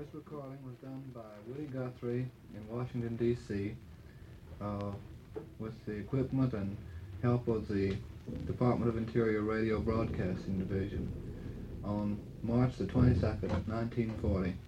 This recording was done by Woody Guthrie in Washington, D.C. With the equipment and help of the Department of Interior Radio Broadcasting Division on March the 22nd, 1940.